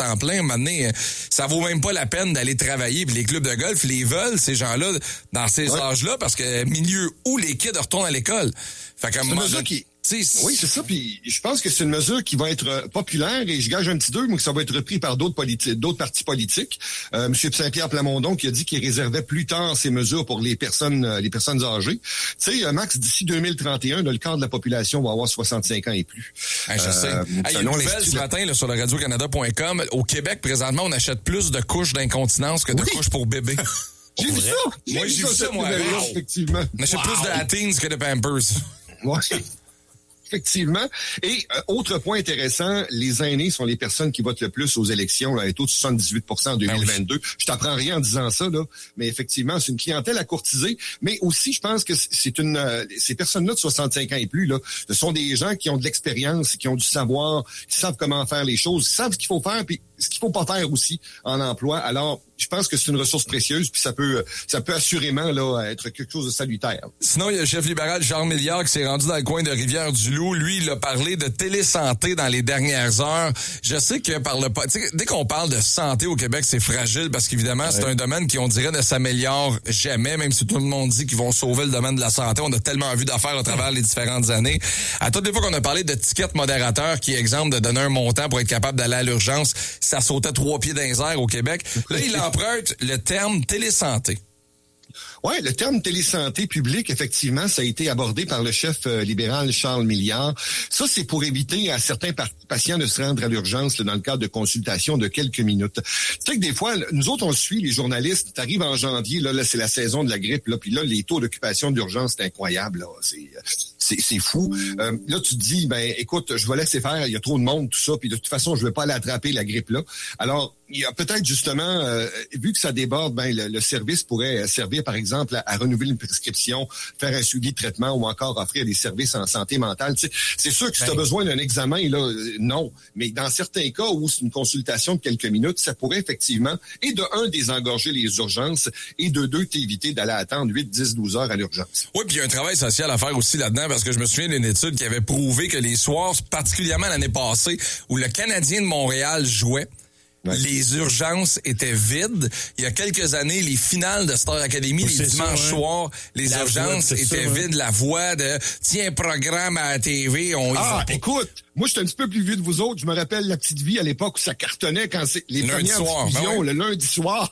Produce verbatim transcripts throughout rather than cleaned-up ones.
temps plein, à un moment donné, ça vaut même pas la peine d'aller travailler. Puis les clubs de golf, les veulent, ces gens-là, dans ces ouais. âges-là, parce que milieu où les kids retournent à l'école. Fait qu'à un moment donné, qui... Oui, c'est ça. Puis je pense que c'est une mesure qui va être populaire et je gage un petit deux, mais que ça va être repris par d'autres politiques, d'autres partis politiques. Euh, M. Saint-Pierre Plamondon qui a dit qu'il réservait plus tard ces mesures pour les personnes, les personnes âgées. Tu sais, Max, d'ici deux mille trente et un, là, le quart de la population va avoir soixante-cinq ans et plus. Hey, je sais. Euh, hey, il y a une nouvelle ce matin là, sur le radio canada point com. Au Québec, présentement, on achète plus de couches d'incontinence que de oui. couches pour bébé. J'ai vu ça. J'ai moi, vu j'ai ça, vu ça, moi. Wow. Effectivement. On achète wow. plus de Hattings que de Pampers. Ouais. Effectivement. Et euh, autre point intéressant, les aînés sont les personnes qui votent le plus aux élections, là, un taux de soixante-dix-huit pour cent en deux mille vingt-deux. Ah oui. Je t'apprends rien en disant ça, là, mais effectivement, c'est une clientèle à courtiser. Mais aussi, je pense que c'est une euh, ces personnes-là de soixante-cinq ans et plus, là, ce sont des gens qui ont de l'expérience, qui ont du savoir, qui savent comment faire les choses, qui savent ce qu'il faut faire, puis ce qu'il faut pas faire aussi en emploi. Alors, je pense que c'est une ressource précieuse, puis ça peut ça peut assurément là être quelque chose de salutaire. Sinon, il y a le chef libéral Charles Milliard qui s'est rendu dans le coin de Rivière-du-Loup. Lui, il a parlé de télésanté dans les dernières heures. Je sais que par le dès qu'on parle de santé au Québec, c'est fragile parce qu'évidemment, ouais. c'est un domaine qui, on dirait, ne s'améliore jamais, même si tout le monde dit qu'ils vont sauver le domaine de la santé. On a tellement vu d'affaires à travers les différentes années. À toutes les fois qu'on a parlé de tickets modérateurs qui, exemple, de donner un montant pour être capable d'aller à l'urgence, ça sautait trois pieds dans les airs au Québec. Là, il emprunte le terme télésanté. Oui, le terme télésanté publique, effectivement, ça a été abordé par le chef euh, libéral Charles Milliard. Ça, c'est pour éviter à certains par- patients de se rendre à l'urgence là, dans le cadre de consultations de quelques minutes. Tu sais que des fois, nous autres, on suit, les journalistes, t'arrives en janvier, là, là c'est la saison de la grippe, là, puis là, les taux d'occupation d'urgence, c'est incroyable, là, c'est... C'est, c'est fou. Euh, là, tu te dis, ben, écoute, je vais laisser faire, il y a trop de monde, tout ça, puis de toute façon, je vais pas aller attraper la grippe-là. Alors, il y a peut-être justement, euh, vu que ça déborde, ben, le, le service pourrait servir, par exemple, à, à renouveler une prescription, faire un suivi de traitement ou encore offrir des services en santé mentale. Tu sais, c'est sûr que si ben, tu as besoin d'un examen, là, non. Mais dans certains cas où c'est une consultation de quelques minutes, ça pourrait effectivement, et de un, désengorger les urgences, et de deux, t'éviter d'aller attendre huit, dix, douze heures à l'urgence. Oui, puis il y a un travail social à faire aussi là-dedans, parce que je me souviens d'une étude qui avait prouvé que les soirs, particulièrement l'année passée, où le Canadien de Montréal jouait, ouais. les urgences étaient vides. Il y a quelques années, les finales de Star Academy, oh, les dimanches ça, soirs, hein? les la urgences voix, étaient ça, vides. Hein? La voix de « Tiens, programme à la T V, on y Ah, va. » écoute, moi, je suis un petit peu plus vieux de vous autres. Je me rappelle La Petite Vie à l'époque où ça cartonnait quand c'est les lundi premières soir, diffusions, ben ouais. le lundi soir.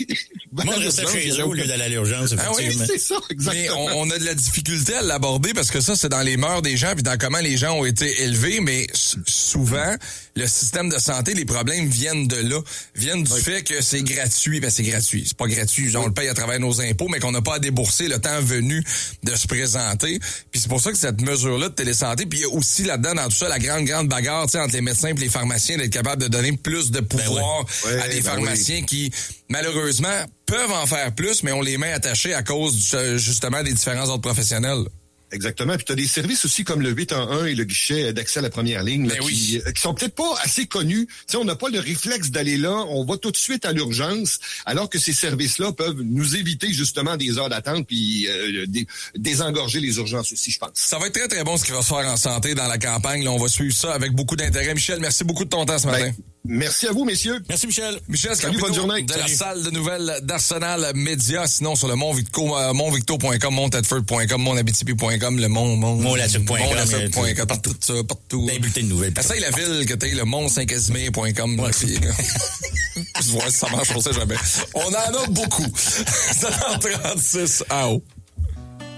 Moi, je restais chez eux au lieu d'aller à l'urgence, effectivement. Ah oui, c'est ça, exactement. Mais on, on a de la difficulté à l'aborder parce que ça, c'est dans les mœurs des gens puis dans comment les gens ont été élevés, mais s- souvent, le système de santé, les problèmes viennent de là, viennent du oui. fait que c'est gratuit. Ben, c'est gratuit. C'est pas gratuit, genre, oui. on le paye à travers nos impôts, mais qu'on n'a pas à débourser le temps venu de se présenter. Puis c'est pour ça que cette mesure-là de télésanté, puis il y a aussi là-dedans, dans tout ça, la grande, grande bagarre, tu sais, entre les médecins et les pharmaciens, d'être capable de donner plus de pouvoir ben oui. à des ben pharmaciens oui. qui, malheureusement, peuvent en faire plus, mais on les met attachés à cause, du, justement, des différents autres professionnels. Exactement. Puis tu as des services aussi comme le huit un un et le guichet d'accès à la première ligne là, oui. qui, qui sont peut-être pas assez connus. Tu sais, on n'a pas le réflexe d'aller là. On va tout de suite à l'urgence, alors que ces services-là peuvent nous éviter justement des heures d'attente puis euh, dé, désengorger les urgences aussi, je pense. Ça va être très, très bon ce qui va se faire en santé dans la campagne. Là, on va suivre ça avec beaucoup d'intérêt. Michel, merci beaucoup de ton temps ce matin. Ben, merci à vous, messieurs. Merci, Michel. Michel, salut, bonne journée. De salut. la salle de nouvelles d'Arsenal Média. Sinon, sur le Mont Victo, euh, montvicto point com, montedford point com, monabitibi point com, le Mont, Mont, Montlature point com, partout, ça, partout. Des bulletins de nouvelles. Essaye la ville que t'es, le mont saint casimir point com. Ouais, puis, je vois si ça marche, on sait jamais. On en a beaucoup. sept heures trente-six, à haut.